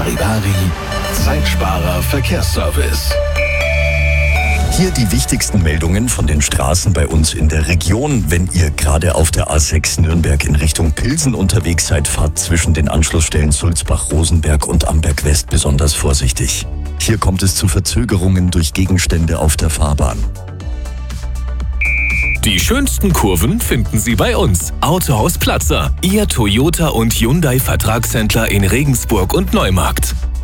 Charivari, Zeitsparer Verkehrsservice. Hier die wichtigsten Meldungen von den Straßen bei uns in der Region. Wenn ihr gerade auf der A6 Nürnberg in Richtung Pilsen unterwegs seid, fahrt zwischen den Anschlussstellen Sulzbach, Rosenberg und Amberg West besonders vorsichtig. Hier kommt es zu Verzögerungen durch Gegenstände auf der Fahrbahn. Die schönsten Kurven finden Sie bei uns. Autohaus Platzer, Ihr Toyota und Hyundai Vertragshändler in Regensburg und Neumarkt.